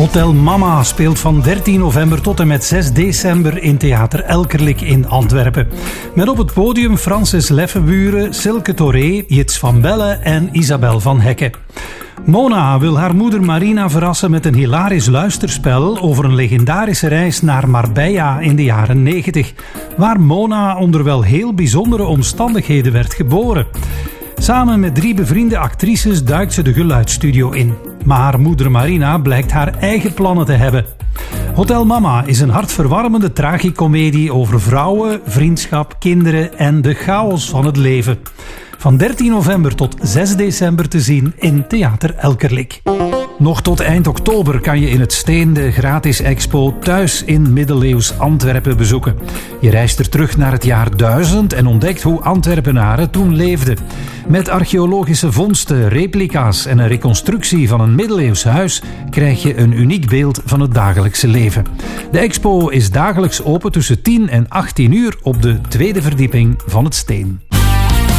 Hotel Mama speelt van 13 november tot en met 6 december in Theater Elkerlijk in Antwerpen. Met op het podium Francis Leffenburen, Silke Toré, Jits van Belle en Isabel van Hekke. Mona wil haar moeder Marina verrassen met een hilarisch luisterspel over een legendarische reis naar Marbella in de jaren 90, waar Mona onder wel heel bijzondere omstandigheden werd geboren. Samen met 3 bevriende actrices duikt ze de geluidsstudio in. Maar haar moeder Marina blijkt haar eigen plannen te hebben. Hotel Mama is een hartverwarmende tragicomedie over vrouwen, vriendschap, kinderen en de chaos van het leven. Van 13 november tot 6 december te zien in Theater Elkerlijk. Nog tot eind oktober kan je in het Steen de gratis expo Thuis in middeleeuws Antwerpen bezoeken. Je reist er terug naar het jaar 1000 en ontdekt hoe Antwerpenaren toen leefden. Met archeologische vondsten, replica's en een reconstructie van een middeleeuws huis krijg je een uniek beeld van het dagelijkse leven. De expo is dagelijks open tussen 10 en 18 uur op de 2e verdieping van het Steen.